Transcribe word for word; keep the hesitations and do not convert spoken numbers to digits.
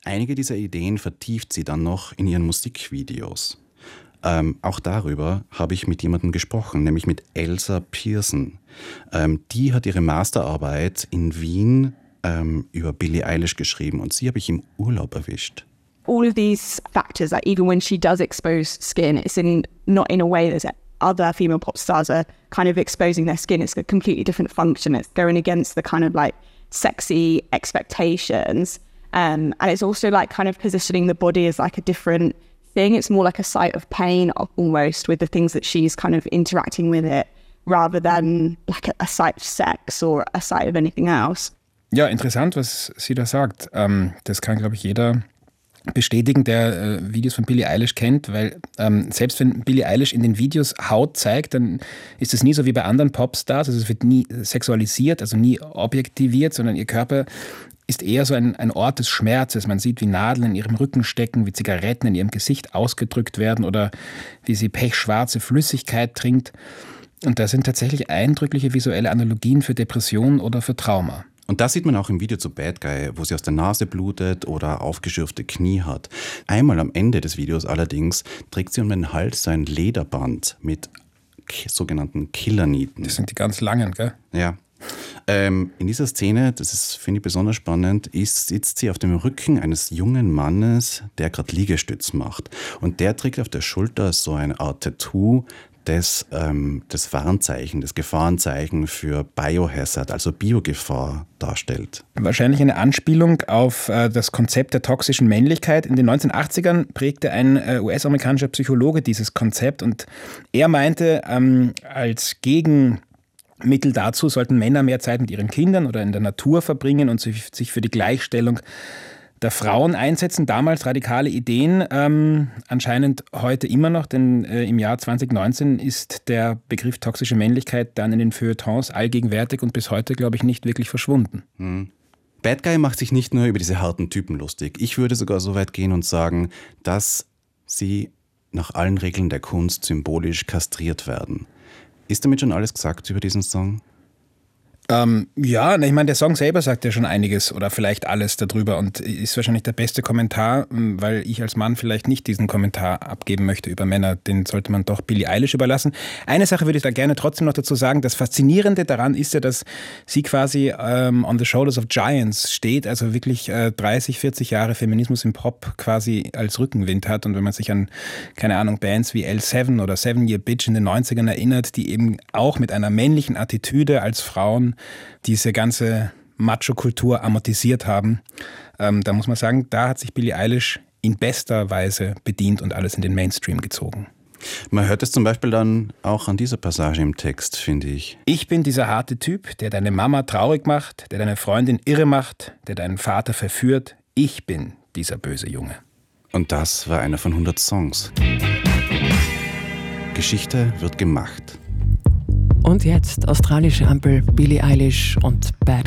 Einige dieser Ideen vertieft sie dann noch in ihren Musikvideos. Ähm, auch darüber habe ich mit jemandem gesprochen, nämlich mit Elsa Pearson. Ähm, die hat ihre Masterarbeit in Wien ähm, über Billie Eilish geschrieben und sie habe ich im Urlaub erwischt. All of these factors, like even when she does expose skin, it's in not in a way that other female pop stars are kind of exposing their skin. It's a completely different function. It's going against the kind of like sexy expectations. Um, and it's also like kind of positioning the body as like a different thing. It's more like a site of pain almost with the things that she's kind of interacting with it rather than like a, a site of sex or a site of anything else. Ja, interessant, was sie da sagt. Ähm, das kann, glaube ich, jeder bestätigen, der äh, Videos von Billie Eilish kennt, weil ähm, selbst wenn Billie Eilish in den Videos Haut zeigt, dann ist es nie so wie bei anderen Popstars. Also es wird nie sexualisiert, also nie objektiviert, sondern ihr Körper ist eher so ein, ein Ort des Schmerzes. Man sieht, wie Nadeln in ihrem Rücken stecken, wie Zigaretten in ihrem Gesicht ausgedrückt werden oder wie sie pechschwarze Flüssigkeit trinkt. Und da sind tatsächlich eindrückliche visuelle Analogien für Depressionen oder für Trauma. Und das sieht man auch im Video zu Bad Guy, wo sie aus der Nase blutet oder aufgeschürfte Knie hat. Einmal am Ende des Videos allerdings trägt sie um den Hals so ein Lederband mit sogenannten Killernieten. Das sind die ganz langen, gell? Ja. Ähm, in dieser Szene, das ist, finde ich, besonders spannend, ist, sitzt sie auf dem Rücken eines jungen Mannes, der gerade Liegestütz macht. Und der trägt auf der Schulter so eine Art Tattoo, das ähm, das Warnzeichen, das Gefahrenzeichen für Biohazard, also Biogefahr, darstellt. Wahrscheinlich eine Anspielung auf äh, das Konzept der toxischen Männlichkeit. In den neunzehnhundertachtzigern prägte ein äh, U S-amerikanischer Psychologe dieses Konzept und er meinte, ähm, als Gegen Mittel dazu sollten Männer mehr Zeit mit ihren Kindern oder in der Natur verbringen und sich für die Gleichstellung der Frauen einsetzen. Damals radikale Ideen, ähm, anscheinend heute immer noch, denn äh, im Jahr zwanzig neunzehn ist der Begriff toxische Männlichkeit dann in den Feuilletons allgegenwärtig und bis heute, glaube ich, nicht wirklich verschwunden. Hm. Bad Guy macht sich nicht nur über diese harten Typen lustig. Ich würde sogar so weit gehen und sagen, dass sie nach allen Regeln der Kunst symbolisch kastriert werden. Ist damit schon alles gesagt über diesen Song? Ähm, ja, ich meine, der Song selber sagt ja schon einiges oder vielleicht alles darüber und ist wahrscheinlich der beste Kommentar, weil ich als Mann vielleicht nicht diesen Kommentar abgeben möchte über Männer. Den sollte man doch Billie Eilish überlassen. Eine Sache würde ich da gerne trotzdem noch dazu sagen. Das Faszinierende daran ist ja, dass sie quasi ähm, on the shoulders of giants steht, also wirklich äh, dreißig, vierzig Jahre Feminismus im Pop quasi als Rückenwind hat. Und wenn man sich an, keine Ahnung, Bands wie L sieben oder Seven Year Bitch in den neunzigern erinnert, die eben auch mit einer männlichen Attitüde als Frauen diese ganze Macho-Kultur amortisiert haben. Ähm, da muss man sagen, da hat sich Billie Eilish in bester Weise bedient und alles in den Mainstream gezogen. Man hört es zum Beispiel dann auch an dieser Passage im Text, finde ich. Ich bin dieser harte Typ, der deine Mama traurig macht, der deine Freundin irre macht, der deinen Vater verführt. Ich bin dieser böse Junge. Und das war einer von hundert Songs. Geschichte wird gemacht. Und jetzt australische Ampel, Billie Eilish und Bad